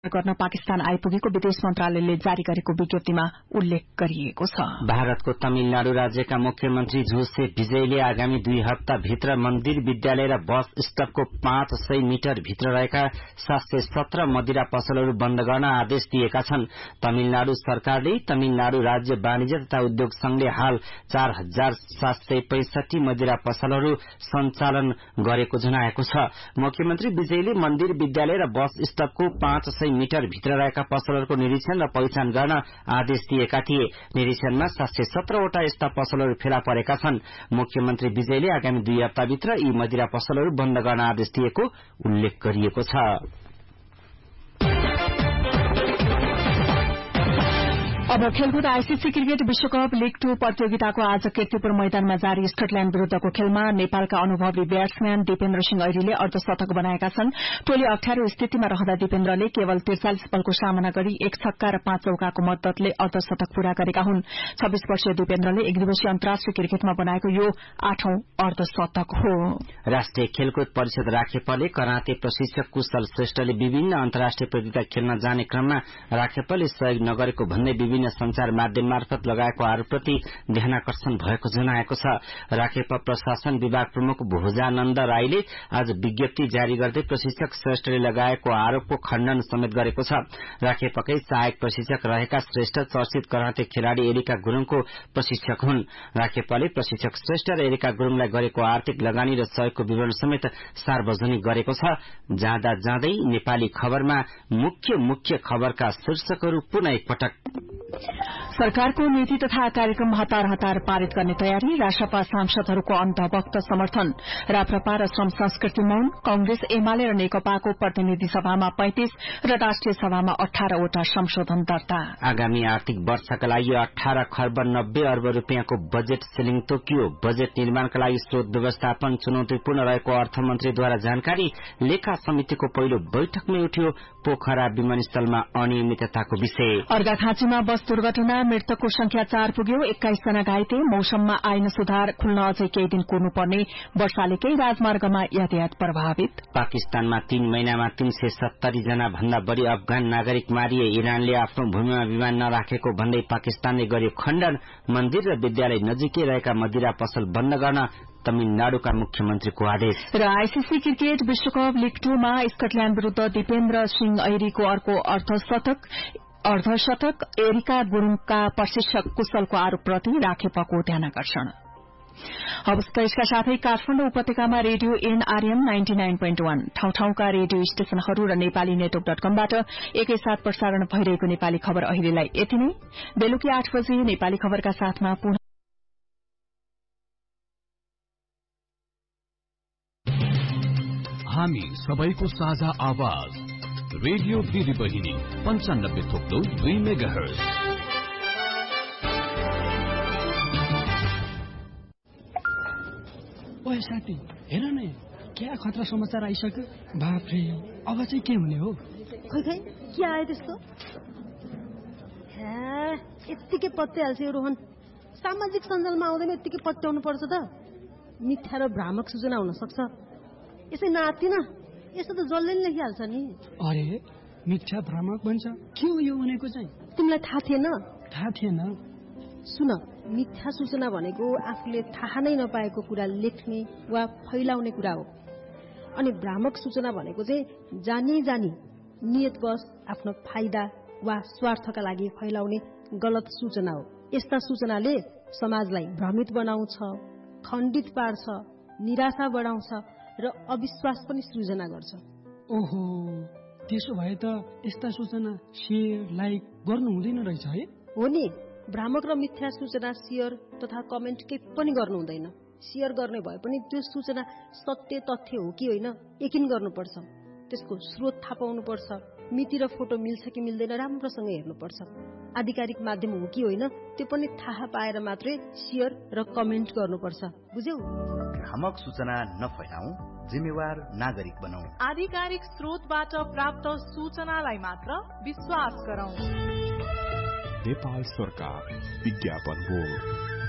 गर्न पाकिस्तान आइपुगेको विदेश मन्त्रालयले जारी गरेको विज्ञप्तिमा उल्लेख गरिएको छ। भारतको तमिलनाडु राज्यका मुख्यमन्त्री जोसेफ विजयले आगामी 2 हप्ताभित्र मन्दिर, विद्यालय र बस स्टपको 500 मिटर भित्र रहेका 717 मदिरा पसलहरू बन्द गर्न आदेश दिएका छन्। तमिलनाडु सरकारले तमिलनाडु राज्य वाणिज्य तथा उद्योग संघले हाल 4765 मदिरा पसलहरू सञ्चालन गरेको जनाएको छ। मुख्यमन्त्री विजयले मन्दिर, विद्यालय र बस स्टपको 500 मिटर भित्र रहेका पसलहरूको निरीक्षण र पहिचान गर्न आदेश दिएका थिए। निरीक्षणमा 717 वटा यस्ता पसलहरू फेला परेका छन्। मुख्यमन्त्री विजयले आगामी 2 हप्ताभित्र यी मदिरा पसलहरू बन्द गर्न आदेश दिएको उल्लेख गरिएको छ। अब खेलकुद। आईसीसी क्रिकेट विश्वकप लीग 2 प्रतियोगिताको आज कीर्तिपुर मैदानमा जारी स्कटल्याण्ड विरूद्धको खेलमा नेपालका अनुभवी ब्याट्सम्यान दिपेन्द्र सिंह ऐरीले अर्धशतक बनाएका छन्। टोली अप्ठ्यारो स्थितिमा रहँदा दिपेन्द्रले केवल 43 बलको सामना गरी 1 छक्का र 5 चौकाको मद्दतले अर्धशतक पूरा गरेका हुन्। 26 वर्षीय दिपेन्द्रले एकदिवसीय अन्तर्राष्ट्रिय क्रिकेटमा बनाएको यो 8औं अर्धशतक हो। राष्ट्रिय खेलकुद परिषद राखेपले कराते प्रशिक्षक कुशल श्रेष्ठले विभिन्न अन्तर्राष्ट्रिय प्रतियोगिता खेल्न जाने क्रममा राखेपले सहयोग नगरेको भन्दै विभिन्न संचार माध्यम मार्फत लगाएको आरोपप्रति ध्यानाकर्षण भएको जनाएको छ। राखेपा प्रशासन विभाग प्रमुख भोजानन्द राईले आज विज्ञप्ति जारी गर्दै प्रशिक्षक श्रेष्ठले लगाएको आरोपको खण्डन समेत गरेको छ। राखेपाकै सहायक प्रशिक्षक रहेका श्रेष्ठ चर्चित कराते खेलाड़ी एरिका गुरूङको प्रशिक्षक हुन्। राखेपाले प्रशिक्षक श्रेष्ठ र एरिका गुरूङलाई गरेको आर्थिक लगानी र सहयोगको विवरण समेत सार्वजनिक गरेको छ। जाँदा जाँदै नेपाली खबरमा मुख्य खबरका शीर्षकहरू पुनः एकपटक। सरकारको नीति तथा कार्यक्रम हतार पारित गर्ने तयारी। राष्ट्रपा सांसदहरूको अन्तर्भक्त समर्थन। राप्रपा र श्रम संस्कृति मौन। कांग्रेस, एमाले र नेकपाको प्रतिनिधि सभामा 35 र राष्ट्रिय सभामा 18 वटा संशोधन दर्ता। आगामी आर्थिक वर्षका लागि 18 खर्ब 90 अर्ब रूपियाँको बजेट सिलिङ तोकियो। बजेट निर्माणका लागि स्रोत व्यवस्थापन चुनौतीपूर्ण रहेको अर्थमन्त्रीद्वारा जानकारी। लेखा समितिको पहिलो बैठकमै उठ्यो पोखरा विमानस्थलमा अनियमितताको विषय। अर्घाखाँचीमा बस दुर्घटना, मृतकको संख्या 4 पुग्यो। 21 जना घाइते। मौसममा आइन सुधार खुल्न अझै केही दिन कुर्नुपर्ने। वर्षाले केही राजमार्गमा यातायात प्रभावित। पाकिस्तानमा 3 महिनामा 370 जना भन्दा बढ़ी अफगान नागरिक मारिए। इरानले आफ्नो भूमिमा विमान नराखेको भन्दै पाकिस्तानले गर्यो खण्डन। मन्दिर र विद्यालय नजिकै रहेका मदिरा पसल बन्द गर्न तमिलनाडुका मुख्यमन्त्रीको आदेश। र आईसीसी क्रिकेट विश्वकप लीग 2 मा स्कटल्याण्ड विरूद्ध दिपेन्द्र सिंह ऐरीको अर्को अर्धशतक। एरिका गुरूङका प्रशिक्षक कुशलको आरोपप्रति राखेपाको ध्यानाकर्षण। यसका साथै काठमाडौँ उपत्यकामा रेडियो एनआरएम 99.1 ठाउँ-ठाउँका रेडियो स्टेशनहरू र नेपाली नेटवर्क.कमबाट एकैसाथ प्रसारण भइरहेको नेपाली खबर अहिलेलाई यति नै। बेलुकी 8 बजे नेपाली खबरका साथमा पुनः हामी सबैको साझा आवाज रेडियो दिदी बहिनी 95.2 मेगाहर्ज। ओए साथी, हेर न क्या खतरा समाचार आइसक्यो। बाफ्रे, अब चाहिँ के हुने हो? खै के आयो त्यस्तो? यत्तिकै पत्याइहाल्छ यो रोहन। सामाजिक सञ्जालमा आउँदैन यत्तिकै पत्याउनु पर्छ त। मिथ्या र भ्रामक सूचना हुन सक्छ। यसै नातिन यस्तो त जसले नि लेखिहाल्छ नि। अरे मिथ्या भ्रामक भन्छ, के हो यो भनेको चाहिँ? तिमीलाई थाहा थिएन? थाहा थिएन। सुन, मिथ्या सूचना भनेको आफूले थाहा नै नपाएको कुरा लेख्ने वा फैलाउने कुरा हो। अनि भ्रामक सूचना भनेको चाहिँ जानी नियतवश आफ्नो फाइदा वा स्वार्थका लागि फैलाउने गलत सूचना हो। यस्ता सूचनाले समाजलाई भ्रमित बनाउँछ, खण्डित पार्छ, निराशा बढाउँछ र अविश्वास पनि सृजना गर्छ। ओहो, त्यसो भए त यस्ता सूचना शेयर लाइक गर्नु हुँदैन रहेछ है? हो नि, भ्रामक र मिथ्या सूचना शेयर तथा कमेन्ट केही पनि गर्नु हुँदैन। शेयर गर्ने भए पनि त्यो सूचना सत्य तथ्य हो कि होइन यकिन गर्नुपर्छ। त्यसको स्रोत थाहा पाउनुपर्छ। मिति र फोटो मिल्छ कि मिल्दैन राम्रोसँग हेर्नुपर्छ। आधिकारिक माध्यम हो कि होइन त्यो पनि थाहा पाएर मात्रै शेयर र कमेन्ट गर्नुपर्छ। बुझ्यौ? भ्रामक सूचना नफैलाऊ, जिम्मेवार नागरिक बनाऊ। आधिकारिक स्रोतबाट प्राप्त सूचनालाई मात्र विश्वास गरौं। नेपाल सरकार विज्ञापन बोर्ड।